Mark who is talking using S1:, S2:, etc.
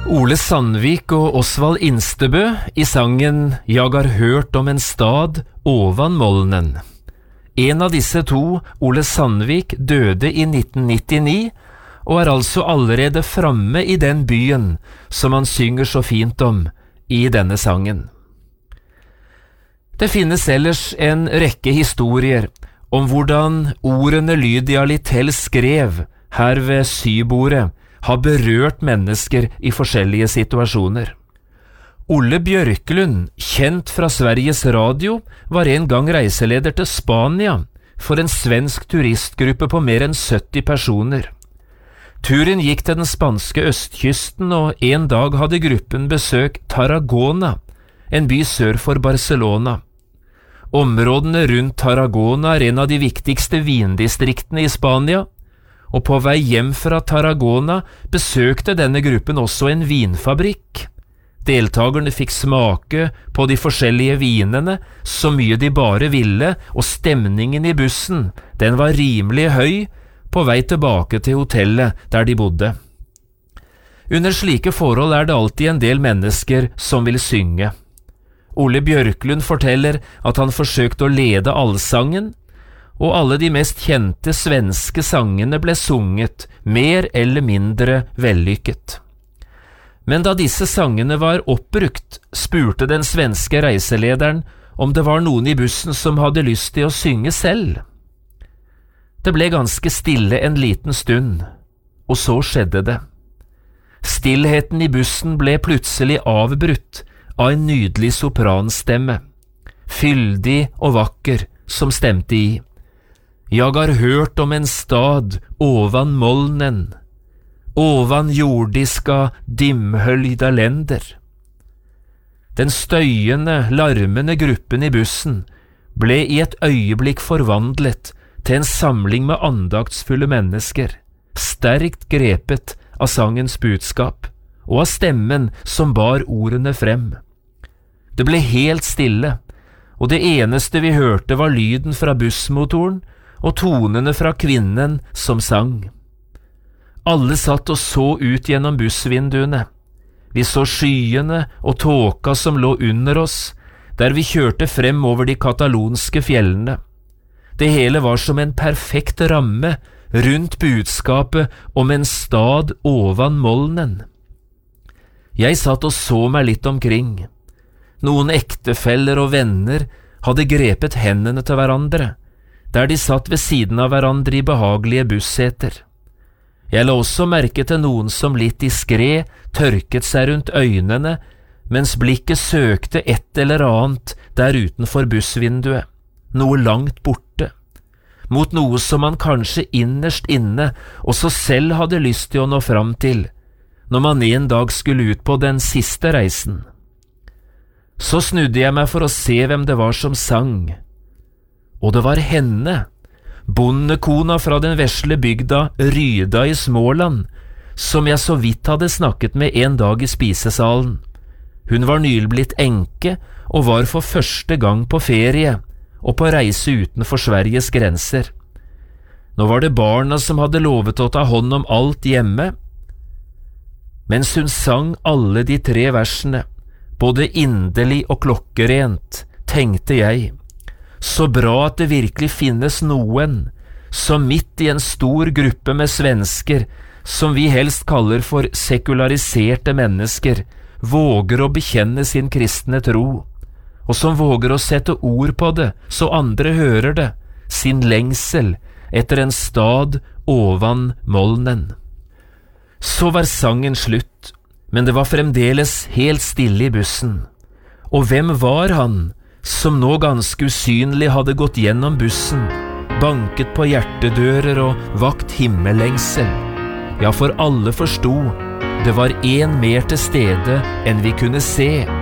S1: Ole Sandvik og Osvald Instebø i sangen «Jag har hørt om en stad ovan molnen». En av disse to, Ole Sandvik, døde i 1999, og er altså allerede framme i den byen som han synger så fint om i denne sangen. Det finnes ellers en rekke historier om hvordan ordene Lydia Littell skrev her ved sybordet har berørt mennesker i forskjellige situasjoner. Olle Bjørklund, kjent fra Sveriges Radio, var en gang reiseleder til Spania for en svensk turistgruppe på mer enn 70 personer. Turen gikk til den spanske østkysten, og en dag hadde gruppen besøkt Tarragona, en by sør for Barcelona. Områdene rundt Tarragona er en av de viktigste vindistriktene i Spania, og på vei hjem fra Tarragona besøkte denne gruppen også en vinfabrikk. Deltagerne fikk smake på de forskjellige vinene så mye de bare ville, og stemningen i bussen, den var rimelig høy på vei tilbake til hotellet der de bodde. Under slike forhold er det alltid en del mennesker som vil synge. Ole Bjørklund forteller at han forsøkte å lede allsangen, og alle de mest kjente svenske sangene ble sunget, mer eller mindre vellykket. Men da disse sangene var oppbrukt, spurte den svenske reiselederen om det var noen i bussen som hadde lyst til å synge selv. Det ble ganske stille en liten stund, og så skjedde det. Stillheten i bussen ble plutselig avbrutt av en nydelig sopranstemme, fyldig og vakker, som stemte i «Jag har hørt om en stad ovan molnen, ovan jordiska dimhöljda länder». Den støyende, larmende gruppen i bussen ble i et øyeblikk forvandlet til en samling med andaktsfulle mennesker, sterkt grepet av sangens budskap og av stemmen som bar ordene frem. Det ble helt stille, og det eneste vi hørte var lyden fra bussmotoren og tonene fra kvinnen som sang. Alle satt og så ut gjennom bussvinduene. Vi så skyene og tåka som lå under oss, der vi kjørte frem over de katalonske fjellene. Det hele var som en perfekt ramme rundt budskapet om en stad ovan molnen. Jeg satt og så meg litt omkring. Noen ektefeller og venner hadde grepet hendene til hverandre, der de satt ved siden av hverandre i behagelige busseter. Jeg la også merke til noen som litt diskret tørket seg rundt øynene, mens blikket søkte et eller annet der utenfor bussvinduet, noe langt borte, mot noe som man kanskje innerst inne også selv hadde lyst til å nå fram til, når man en dag skulle ut på den siste reisen. Så snudde jeg meg for å se hvem det var som sang, og det var henne, bondekona fra den vesle bygda Ryda i Småland, som jeg så vidt hadde snakket med en dag i spisesalen. Hun var nylig blitt enke og var for første gang på ferie og på reise utenfor Sveriges grenser. Nå var det barna som hadde lovet å ta hånd om alt hjemme. Mens hun sang alle de 3 versene, både inderlig og klokkerent, tenkte jeg, så bra at det virkelig finnes noen som midt i en stor gruppe med svensker, som vi helst kaller for sekulariserte mennesker, våger å bekjenne sin kristne tro, og som våger å sette ord på det så andre hører det, sin lengsel etter en stad ovan molnen. Så var sangen slutt, men det var fremdeles helt stille i bussen. Og hvem var han som nå ganske usynlig hadde gått gjennom bussen, banket på hjertedører og vakt himmellengsel? Ja, for alle forsto, det var en mer til stede enn vi kunne se.